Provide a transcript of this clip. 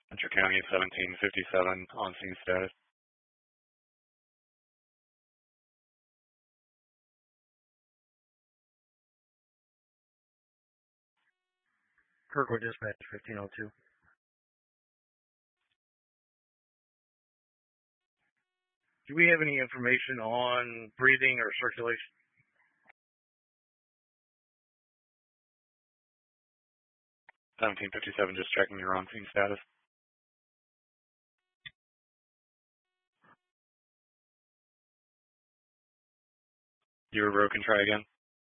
Ventura County 1757 on scene status. Kirkwood Dispatch 1502. Do we have any information on breathing or circulation? $1757, just checking your on-scene status. You were broken, try again.